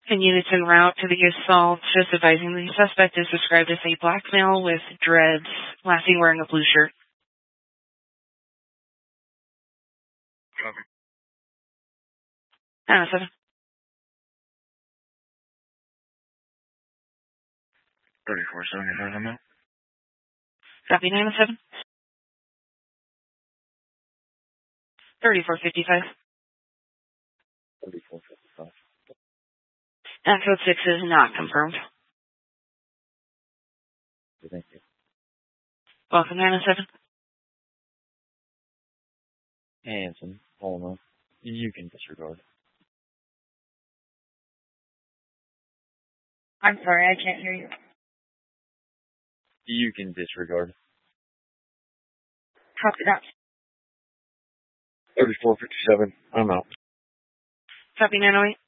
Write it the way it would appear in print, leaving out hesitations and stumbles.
And units en route to the assault, just advising the suspect is described as a black male with dreads, last seen wearing a blue shirt. Copy. 907. 3475, I'm out. Copy 907. 3455. 3455. And code 6 is not confirmed. Thank you. Welcome 907. Hanson, hold on. You can disregard. I'm sorry, I can't hear you. You can disregard. Copy that. 3457, I'm out. Copy 908.